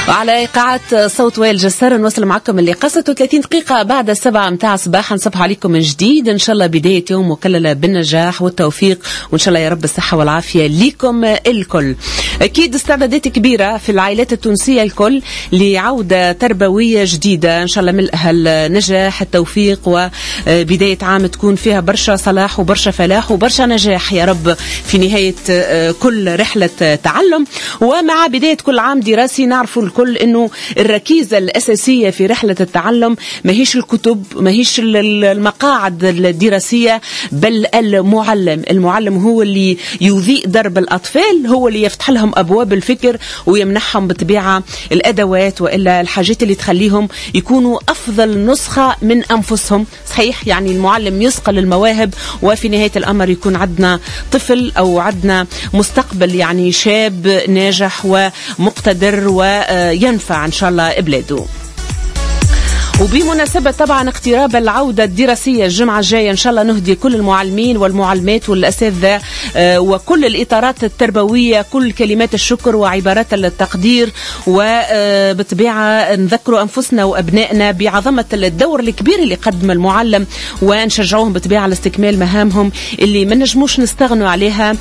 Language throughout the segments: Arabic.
وعلى إيقاعات صوت وائل جسار نوصل معكم اللي قصته 30 دقيقة بعد 7 متاع صباحا. نصبح عليكم من جديد، إن شاء الله بداية يوم مكللة بالنجاح والتوفيق، وإن شاء الله يا رب الصحة والعافية ليكم الكل. أكيد استعدادات كبيرة في العائلات التونسية الكل لعودة تربوية جديدة إن شاء الله ملئها النجاح التوفيق، وبداية عام تكون فيها برشا صلاح وبرشا فلاح وبرشا نجاح يا رب في نهاية كل رحلة تعلم. ومع بداية كل عام دراسي نعرفوا الكل إنه الركيزة الأساسية في رحلة التعلم ماهيش الكتب، ماهيش المقاعد الدراسية، بل المعلم هو اللي يضيء درب الأطفال، هو اللي يفتح لهم أبواب الفكر ويمنحهم بالطبيعة الأدوات وإلا الحاجات اللي تخليهم يكونوا أفضل نسخة من أنفسهم. صحيح يعني المعلم يصقل المواهب، وفي نهاية الأمر يكون عندنا طفل أو عندنا مستقبل يعني شاب ناجح ومقتدر وينفع إن شاء الله بلاده. وبمناسبة طبعا اقتراب العودة الدراسية الجمعة الجاية إن شاء الله نهدي كل المعلمين والمعلمات والأساتذة وكل الإطارات التربوية كل كلمات الشكر وعبارات التقدير، وبطبيعة نذكروا أنفسنا وأبنائنا بعظمة الدور الكبير اللي قدم المعلم، ونشجعوهم بطبيعة على استكمال مهامهم اللي ما نجموش نستغنوا عليها.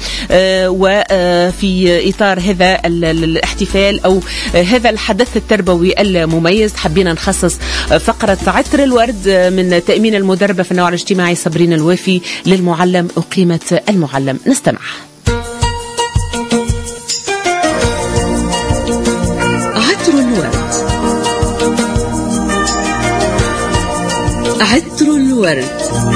وفي إطار هذا الاحتفال أو هذا الحدث التربوي المميز حبينا نخصص فقرة عطر الورد من تأمين المدربة في النوع الاجتماعي صابرين الوافي للمعلم وقيمة المعلم. نستمع. عطر الورد. عطر الورد.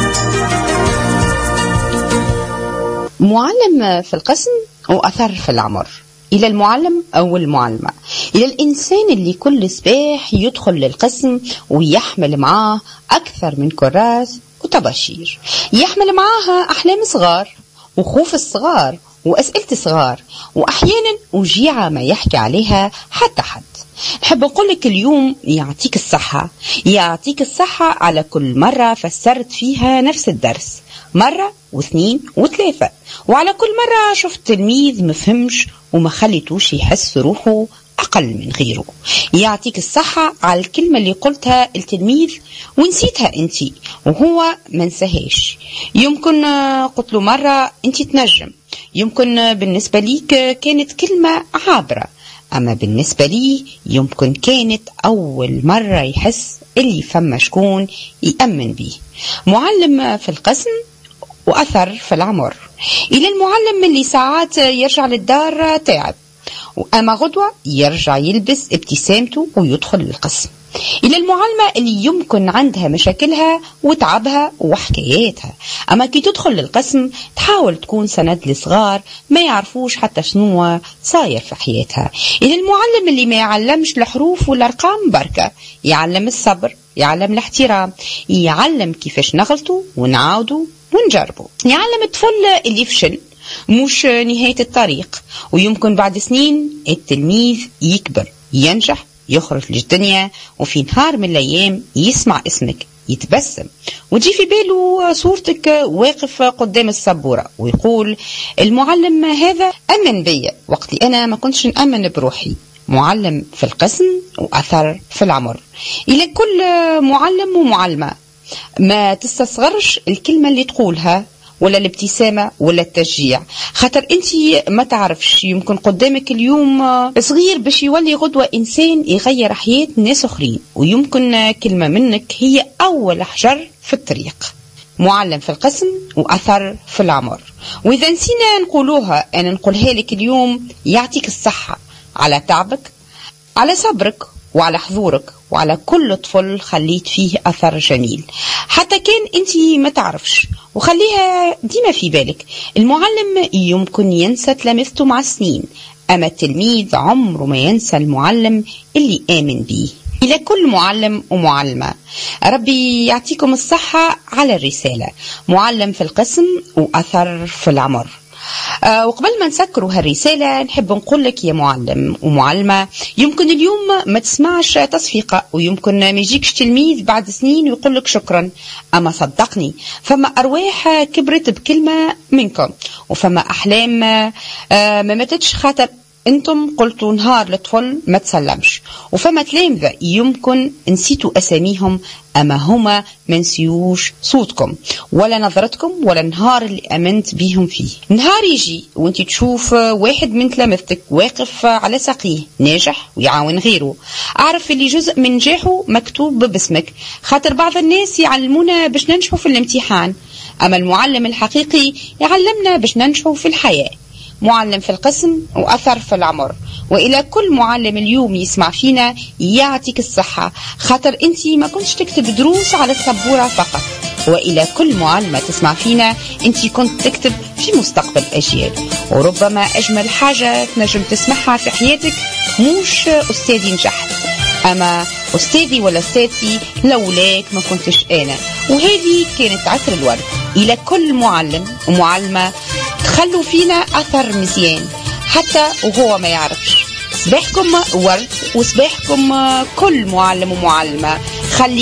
معلم في القسم وأثر في العمر. إلى المعلم أو المعلمة، إلى الإنسان اللي كل صباح يدخل للقسم ويحمل معاه أكثر من كراس وطباشير، يحمل معاها أحلام صغار وخوف الصغار وأسئلة صغار، وأحيانا وجيعة ما يحكي عليها حتى حد. نحب نقول لك اليوم يعطيك الصحة، يعطيك الصحة على كل مرة فسرت فيها نفس الدرس، مرة واثنين وثلاثة، وعلى كل مرة شفت تلميذ مفهمش وما خليتوش يحس روحه أقل من غيره. يعطيك الصحة على الكلمة اللي قلتها التلميذ ونسيتها أنتي وهو ما نساهاش. يمكن قلت له مرة أنتي تنجم، يمكن بالنسبة ليك كانت كلمة عابرة، أما بالنسبة لي يمكن كانت أول مرة يحس اللي فما شكون يأمن بيه. معلم في القسم وأثر في العمر. إلى المعلم اللي ساعات يرجع للدار تعب، وأما غدوة يرجع يلبس ابتسامته ويدخل للقسم. إلى المعلمة اللي يمكن عندها مشاكلها وتعبها وحكاياتها، أما كي تدخل للقسم تحاول تكون سند لصغار ما يعرفوش حتى شنو صاير في حياتها. إلى المعلم اللي ما يعلمش الحروف والأرقام بركة، يعلم الصبر، يعلم الاحترام، يعلم كيفاش نغلطوا ونعاودوا ونجربوا، يعلم الطفل اللي يفشل مش نهاية الطريق، ويمكن بعد سنين التلميذ يكبر ينجح يخرج للدنيا، وفي نهار من الأيام يسمع اسمك يتبسم وتجي في باله صورتك واقف قدام السبورة ويقول المعلم هذا أمن بيا وقت أنا ما كنتش نأمن بروحي. معلم في القسم وأثر في العمر. إلى كل معلم ومعلمة ما تستصغرش الكلمة اللي تقولها ولا الابتسامة ولا التشجيع، خاطر انتي ما تعرفش يمكن قدامك اليوم صغير باش يولي غدوة إنسان يغير حياة ناس أخرين، ويمكن كلمة منك هي أول حجر في الطريق. معلم في القسم وأثر في العمر. وإذا نسينا نقولوها أنا نقولها لك اليوم، يعطيك الصحة على تعبك، على صبرك، وعلى حضورك، وعلى كل طفل خليت فيه أثر جميل حتى كان انتي ما تعرفش، وخليها ديما في بالك. المعلم يمكن ينسى تلامذته مع السنين، أما التلميذ عمره ما ينسى المعلم اللي آمن بيه. إلى كل معلم ومعلمة ربي يعطيكم الصحة على الرسالة. معلم في القسم وأثر في العمر. وقبل ما نسكروا هالرسالة نحب نقول لك يا معلم ومعلمة، يمكن اليوم ما تسمعش تصفيقة، ويمكن ما يجيكش تلميذ بعد سنين ويقول لك شكرا، أما صدقني فما أرواح كبرت بكلمة منكم، وفما أحلام ما ماتتش خاطر انتم قلتوا نهار الطفل ما تسلمش، وفما تلامذة يمكن نسيتوا اساميهم، اما هما ما نسيوش صوتكم ولا نظرتكم ولا نهار اللي امنت بيهم فيه. نهار يجي وانت تشوف واحد من تلامذتك واقف على ساقيه ناجح ويعاون غيره، اعرف اللي جزء من نجاحه مكتوب باسمك، خاطر بعض الناس يعلمونا باش ننجحوا في الامتحان، اما المعلم الحقيقي يعلمنا باش ننجحوا في الحياة. معلم في القسم وأثر في العمر. وإلى كل معلم اليوم يسمع فينا يعطيك الصحة، خاطر أنتي ما كنتش تكتب دروس على السبورة فقط. وإلى كل معلمة تسمع فينا أنتي كنت تكتب في مستقبل أجيال. وربما أجمل حاجة تنجم تسمعها في حياتك مش أستاذي نجحت، أما أستاذي ولا أستاذتي لولاك ما كنتش أنا. وهذه كانت عطر الورد. إلى كل معلم ومعلمة تخلوا فينا أثر مزيان حتى وهو ما يعرفش. صباحكم ورد وصباحكم كل معلم ومعلمة. خلي